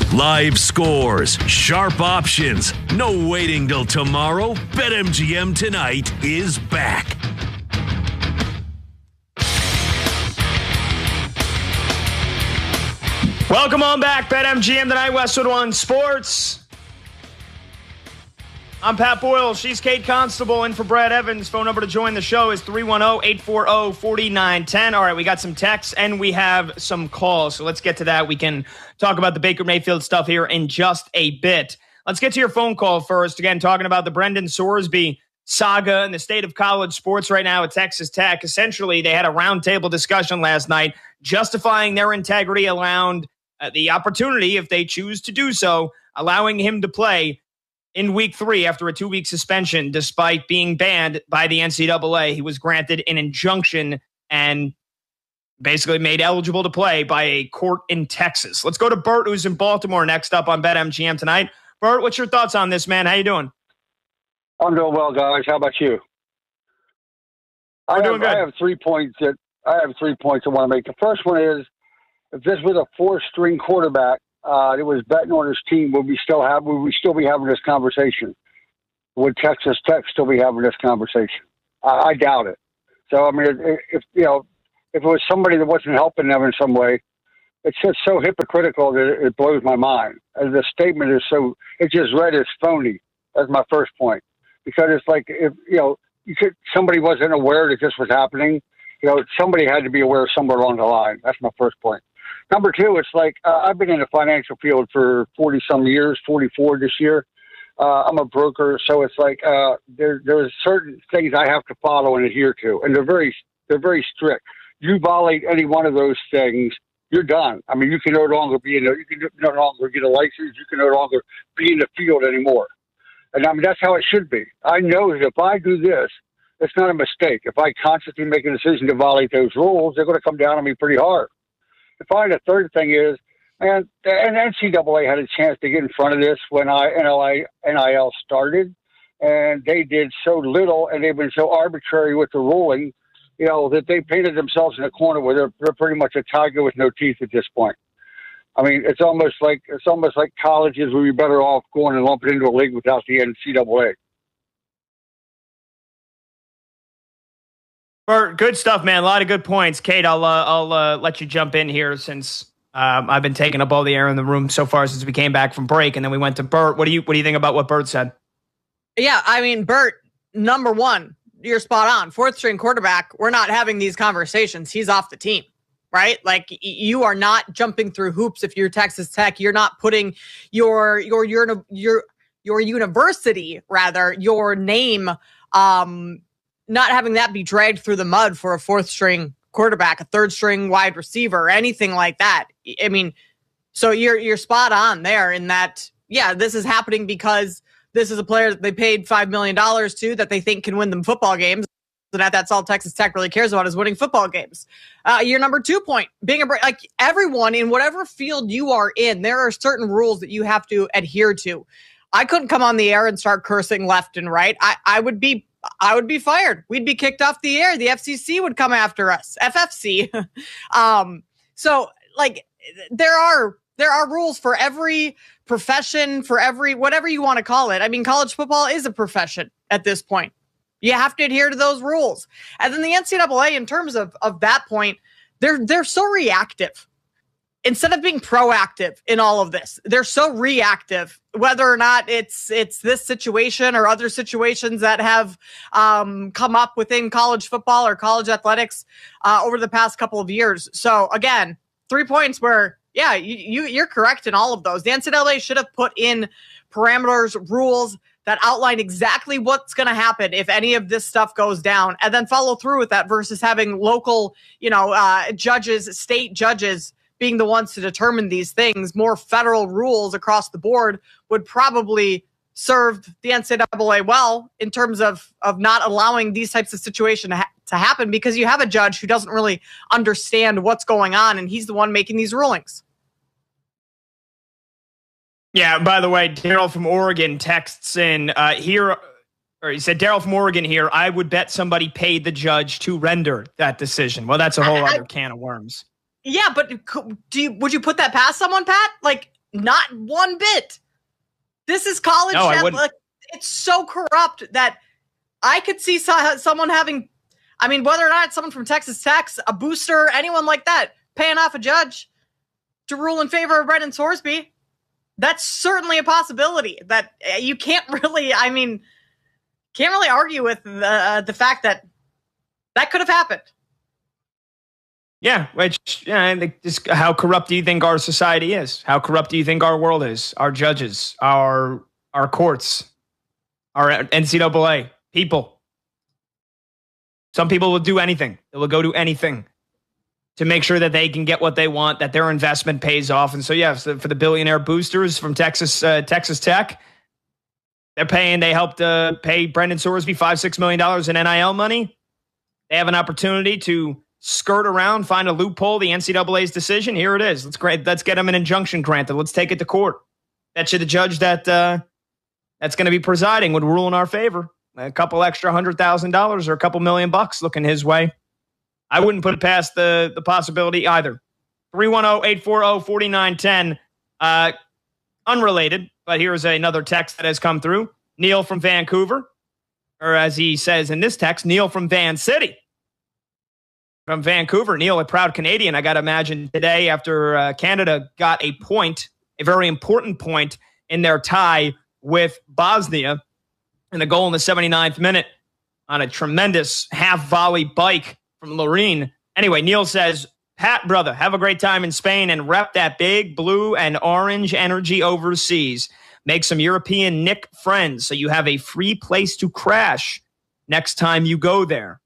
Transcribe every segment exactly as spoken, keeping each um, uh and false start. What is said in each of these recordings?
Live scores, sharp options, no waiting till tomorrow. BetMGM Tonight is back. Welcome on back, BetMGM Tonight, Westwood One Sports. I'm Pat Boyle. She's Kate Constable in for Brad Evans. Phone number to join the show is three one zero, eight four zero, four nine one zero. All right, we got some texts and we have some calls. So let's get to that. We can talk about the Baker Mayfield stuff here in just a bit. Let's get to your phone call first. Again, talking about the Brendan Sorsby saga in the state of college sports right now at Texas Tech. Essentially, they had a roundtable discussion last night justifying their integrity around uh, the opportunity, if they choose to do so, allowing him to play in week three after a two-week suspension, despite being banned by the N C double A. He was granted an injunction and basically made eligible to play by a court in Texas. Let's go to Bert, who's in Baltimore, next up on BetMGM Tonight. Bert, what's your thoughts on this, man? How you doing? I'm doing well, guys. How about you? We're I have, doing good. I have three points that I have three points I want to make. The first one is, if this was a four-string quarterback, Uh, it was betting on his team. Would we still have? Would we still be having this conversation? Would Texas Tech still be having this conversation? I, I doubt it. So I mean, if, if you know, if it was somebody that wasn't helping them in some way, it's just so hypocritical that it, it blows my mind. And the statement is so it just read as phony. That's my first point, because it's like if you know, you could somebody wasn't aware that this was happening. You know, somebody had to be aware somewhere along the line. That's my first point. Number two, it's like uh, I've been in the financial field for forty-some years, forty-four this year. Uh, I'm a broker, so it's like uh, there there's certain things I have to follow and adhere to, and they're very they're very strict. You violate any one of those things, you're done. I mean, you can no longer be in a, you can no longer get a license. You can no longer be in the field anymore. And I mean, that's how it should be. I know that if I do this, it's not a mistake. If I constantly make a decision to violate those rules, they're going to come down on me pretty hard. And finally, the third thing is, man, and N C double A had a chance to get in front of this when I N I L started, and they did so little, and they've been so arbitrary with the ruling, you know, that they painted themselves in a corner where they're, they're pretty much a tiger with no teeth at this point. I mean, it's almost like it's almost like colleges would be better off going and lumping into a league without the N C double A. Bert, good stuff, man. A lot of good points. Kate, I'll uh, I'll uh, let you jump in here since um, I've been taking up all the air in the room so far since we came back from break, and then we went to Bert. What do you what do you think about what Bert said? Yeah, I mean, Bert, number one, you're spot on. Fourth string quarterback, we're not having these conversations. He's off the team, right? Like y- you are not jumping through hoops if you're Texas Tech. You're not putting your your your your your university, rather your name. Um, Not having that be dragged through the mud for a fourth string quarterback, a third string wide receiver, anything like that. I mean, so you're you're spot on there in that, yeah, this is happening because this is a player that they paid five million dollars to that they think can win them football games. So that that's all Texas Tech really cares about is winning football games. Uh, your number two point, being a like everyone in whatever field you are in, there are certain rules that you have to adhere to. I couldn't come on the air and start cursing left and right. I, I would be I would be fired. We'd be kicked off the air. The F C C would come after us. F F C. um, so like there are there are rules for every profession, for every whatever you want to call it. I mean, college football is a profession at this point. You have to adhere to those rules. And then the N C double A, in terms of of that point, they're they're so reactive. Instead of being proactive in all of this, they're so reactive, whether or not it's it's this situation or other situations that have um, come up within college football or college athletics uh, over the past couple of years. So again, three points where, yeah, you, you, you're correct in all of those. The N C double A should have put in parameters, rules that outline exactly what's going to happen if any of this stuff goes down, and then follow through with that versus having local, you know, uh, judges, state judges being the ones to determine these things. More federal rules across the board would probably serve the N C double A well in terms of, of not allowing these types of situations to, ha- to happen, because you have a judge who doesn't really understand what's going on, and he's the one making these rulings. Yeah, by the way, Daryl from Oregon texts in uh, here, or he said, Daryl from Oregon here, I would bet somebody paid the judge to render that decision. Well, that's a whole I, other can of worms. Yeah, but do you, would you put that past someone, Pat? Like, Not one bit. This is college. No, I that, wouldn't. like, it's so corrupt that I could see so- someone having, I mean, whether or not it's someone from Texas Tech, a booster, anyone like that, paying off a judge to rule in favor of Brendan Sorsby. That's certainly a possibility that you can't really, I mean, can't really argue with the, uh, the fact that that could have happened. Yeah, which, yeah, I think just how corrupt do you think our society is? How corrupt do you think our world is? Our judges, our our courts, our N C double A, people. Some people will do anything. They will go to anything to make sure that they can get what they want, that their investment pays off. And so, yeah, so for the billionaire boosters from Texas, uh, Texas Tech, they're paying, they helped uh, pay Brendan Sorsby five, six million dollars in N I L money. They have an opportunity to skirt around, find a loophole, the N C double A's decision. Here it is. Let's great. Let's get them an injunction granted. Let's take it to court. Bet you the judge that uh, that's going to be presiding would rule in our favor. A couple extra hundred thousand dollars or a couple million bucks looking his way. I wouldn't put it past the, the possibility either. three one zero, eight four zero, four nine one zero. Uh, unrelated, but here's another text that has come through. Neil from Vancouver, or as he says in this text, Neil from Van City. From Vancouver, Neil, a proud Canadian. I got to imagine today after uh, Canada got a point, a very important point in their tie with Bosnia, and a goal in the seventy-ninth minute on a tremendous half volley bike from Loreen. Anyway, Neil says, Pat, brother, have a great time in Spain and rep that big blue and orange energy overseas. Make some European Nick friends so you have a free place to crash next time you go there.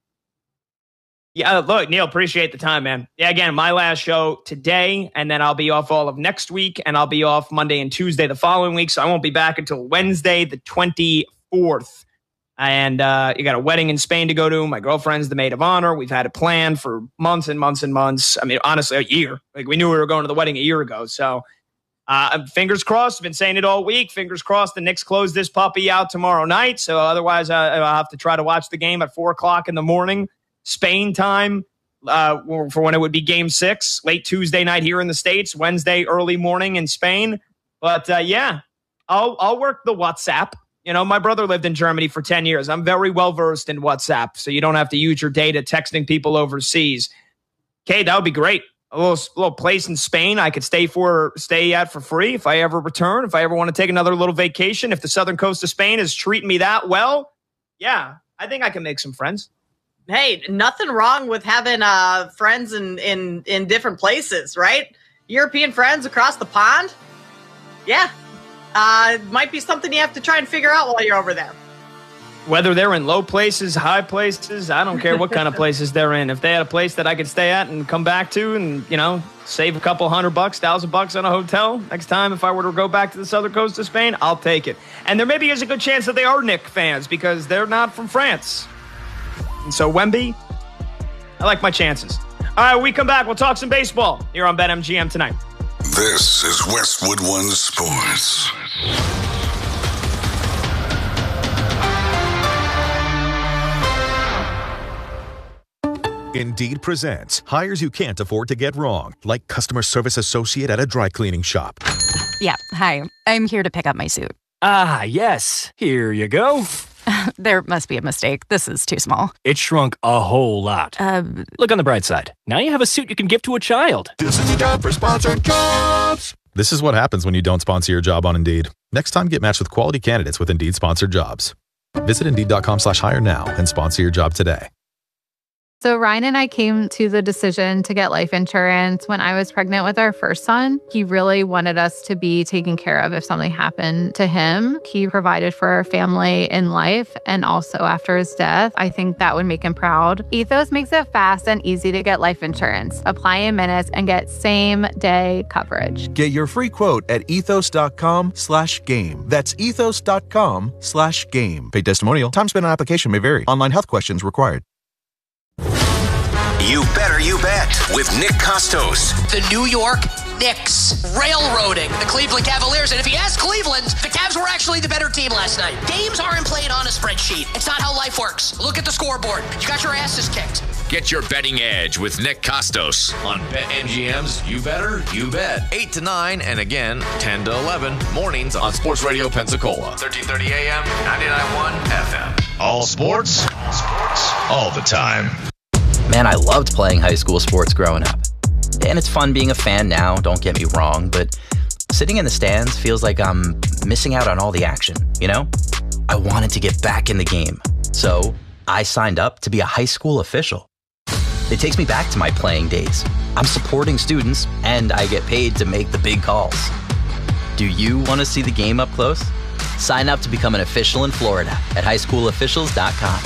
Yeah, look, Neil, appreciate the time, man. Yeah, again, my last show today, and then I'll be off all of next week, and I'll be off Monday and Tuesday the following week, so I won't be back until Wednesday, the twenty-fourth. And uh, you got a wedding in Spain to go to. My girlfriend's the maid of honor. We've had it planned for months and months and months. I mean, honestly, a year. Like, we knew we were going to the wedding a year ago. So, uh, fingers crossed. I've been saying it all week. Fingers crossed the Knicks close this puppy out tomorrow night. So, otherwise, I, I'll have to try to watch the game at four o'clock in the morning, Spain time, uh, for when it would be game six, late Tuesday night here in the States, Wednesday early morning in Spain. But, uh, yeah, I'll I'll work the WhatsApp. You know, my brother lived in Germany for ten years. I'm very well versed in WhatsApp, so you don't have to use your data texting people overseas. Okay, that would be great. A little, little place in Spain I could stay for stay at for free if I ever return, if I ever want to take another little vacation. If the southern coast of Spain is treating me that well, yeah, I think I can make some friends. Hey, nothing wrong with having uh, friends in, in, in different places, right? European friends across the pond? Yeah. Uh, might be something you have to try and figure out while you're over there. Whether they're in low places, high places, I don't care what kind of places they're in. If they had a place that I could stay at and come back to and, you know, save a couple hundred bucks, thousand bucks on a hotel next time if I were to go back to the southern coast of Spain, I'll take it. And there maybe is a good chance that they are Knick fans because they're not from France. And so Wemby, I like my chances. All right, when we come back, we'll talk some baseball here on BetMGM tonight. This is Westwood One Sports. Indeed presents hires you can't afford to get wrong, like customer service associate at a dry cleaning shop. Yeah, hi. I'm here to pick up my suit. Ah, yes. Here you go. There must be a mistake. This is too small. It shrunk a whole lot. Uh, Look on the bright side. Now you have a suit you can give to a child. This is your job for sponsored jobs. This is what happens when you don't sponsor your job on Indeed. Next time, get matched with quality candidates with Indeed sponsored jobs. Visit Indeed.com slash hire now and sponsor your job today. So Ryan and I came to the decision to get life insurance when I was pregnant with our first son. He really wanted us to be taken care of if something happened to him. He provided for our family in life and also after his death. I think that would make him proud. Ethos makes it fast and easy to get life insurance. Apply in minutes and get same day coverage. Get your free quote at ethos.com slash game. That's ethos.com slash game. Paid testimonial. Time spent on application may vary. Online health questions required. You Better You Bet with Nick Costos. The New York Knicks railroading the Cleveland Cavaliers. And if you ask Cleveland, the Cavs were actually the better team last night. Games aren't played on a spreadsheet. It's not how life works. Look at the scoreboard. You got your asses kicked. Get your betting edge with Nick Costos on BetMGM's You Better, You Bet. eight to nine and again ten to eleven mornings on Sports Radio Pensacola. thirteen thirty A M, ninety-nine point one F M. All sports, all sports, all the time. Man, I loved playing high school sports growing up. And it's fun being a fan now, don't get me wrong, but sitting in the stands feels like I'm missing out on all the action, you know? I wanted to get back in the game, so I signed up to be a high school official. It takes me back to my playing days. I'm supporting students, and I get paid to make the big calls. Do you want to see the game up close? Sign up to become an official in Florida at high school officials dot com.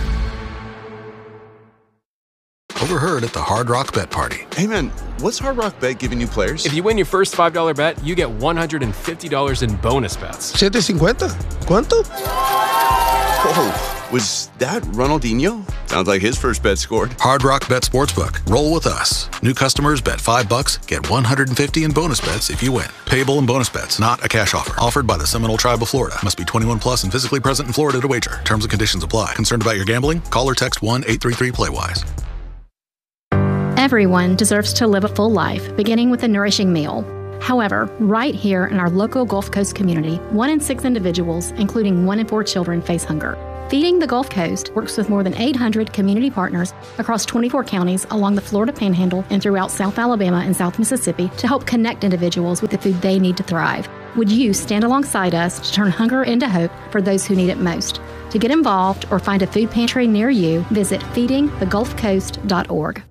Overheard at the Hard Rock Bet Party. Hey man, what's Hard Rock Bet giving you players? If you win your first five dollar bet, you get one hundred fifty dollars in bonus bets. seven fifty? ¿Cuánto? Whoa. Was that Ronaldinho? Sounds like his first bet scored. Hard Rock Bet Sportsbook. Roll with us. New customers bet five bucks, get one hundred fifty in bonus bets if you win. Payable in bonus bets, not a cash offer. Offered by the Seminole Tribe of Florida. Must be twenty-one plus and physically present in Florida to wager. Terms and conditions apply. Concerned about your gambling? Call or text one eight three three play wise. Everyone deserves to live a full life, beginning with a nourishing meal. However, right here in our local Gulf Coast community, one in six individuals, including one in four children, face hunger. Feeding the Gulf Coast works with more than eight hundred community partners across twenty-four counties along the Florida Panhandle and throughout South Alabama and South Mississippi to help connect individuals with the food they need to thrive. Would you stand alongside us to turn hunger into hope for those who need it most? To get involved or find a food pantry near you, visit feeding the gulf coast dot org.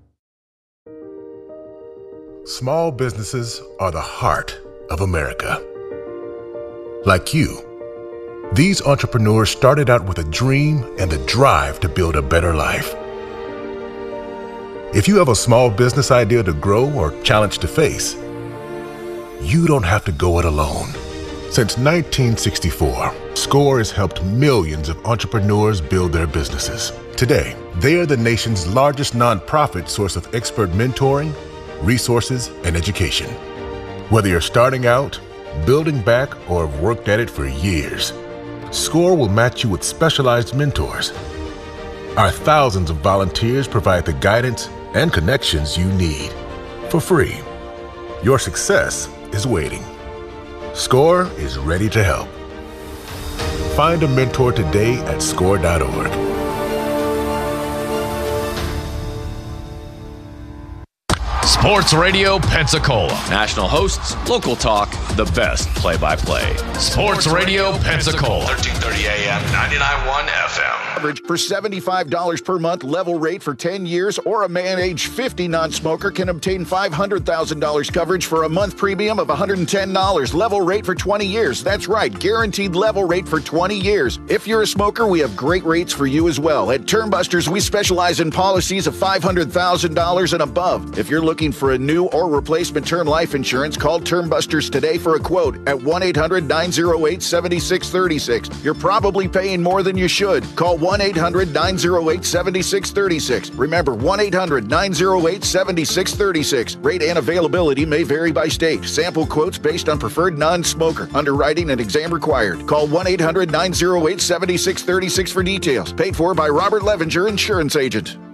Small businesses are the heart of America. Like you, these entrepreneurs started out with a dream and the drive to build a better life. If you have a small business idea to grow or challenge to face, you don't have to go it alone. Since nineteen sixty-four, SCORE has helped millions of entrepreneurs build their businesses. Today, they are the nation's largest nonprofit source of expert mentoring, resources, and education. Whether you're starting out, building back, or have worked at it for years, SCORE will match you with specialized mentors. Our thousands of volunteers provide the guidance and connections you need for free. Your success is waiting. SCORE is ready to help. Find a mentor today at score dot org. Sports Radio Pensacola. National hosts, local talk, the best play-by-play. Sports Radio Pensacola. thirteen thirty A M, ninety-nine point one F M. Average for seventy-five dollars per month, level rate for ten years, or a man age fifty non-smoker can obtain five hundred thousand dollars coverage for a month premium of one hundred ten dollars. Level rate for twenty years. That's right, guaranteed level rate for twenty years. If you're a smoker, we have great rates for you as well. At Termbusters, we specialize in policies of five hundred thousand dollars and above. If you're looking for a new or replacement term life insurance, call Termbusters today for a quote at one eight hundred nine oh eight seven six three six. You're probably paying more than you should. Call one eight hundred nine oh eight seven six three six. Remember, one eight hundred nine oh eight seven six three six. Rate and availability may vary by state. Sample quotes based on preferred non-smoker. Underwriting and exam required. Call one eight hundred nine oh eight seven six three six for details. Paid for by Robert Levenger, Insurance Agent.